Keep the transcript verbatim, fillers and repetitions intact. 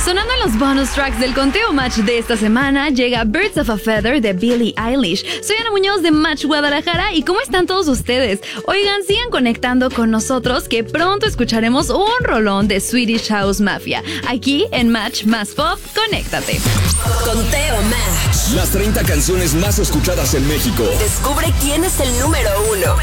Sonando en los bonus tracks del conteo Match de esta semana, llega Birds of a Feather de Billie Eilish. Soy Ana Muñoz de Match Guadalajara y ¿cómo están todos ustedes? Oigan, sigan conectando con nosotros que pronto escucharemos un rolón de Swedish House Mafia. Aquí en Match Más Pop, conéctate. Conteo Match. Las treinta canciones más escuchadas en México. Descubre quién es el número uno.